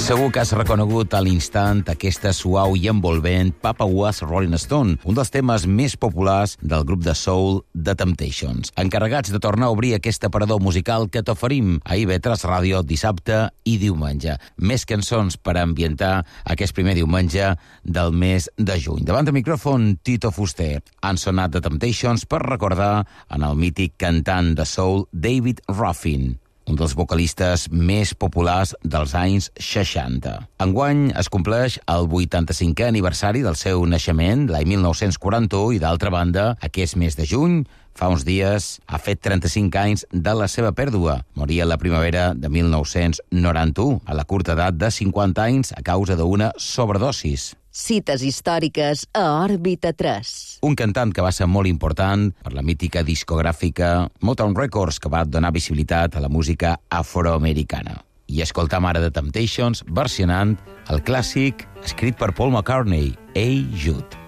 Segur que has reconegut a l'instant aquesta suau i envolvent Papa Was Rolling Stone, un dels temes més populars del grup de soul The Temptations, encarregats de tornar a obrir aquest aparador musical que t'oferim a IB3 Ràdio dissabte i diumenge. Més cançons per ambientar aquest primer diumenge del mes de juny. Davant del micròfon, Tito Fuster. Han sonat The Temptations per recordar en el mític cantant de soul David Ruffin, un dels vocalistes més populars dels anys 60. Enguany es compleix el 85è aniversari del seu naixement, l'any 1941, i d'altra banda, aquest mes de juny, fa uns dies, ha fet 35 anys de la seva pèrdua. Moria la primavera de 1991, a la curta edat de 50 anys, a causa d'una sobredosis. Cites històriques a Òrbita 3. Un cantant que va ser molt important per la mítica discogràfica Motown Records, que va donar visibilitat a la música afroamericana. I escoltam ara The Temptations versionant el clàssic escrit per Paul McCartney, Hey Jude.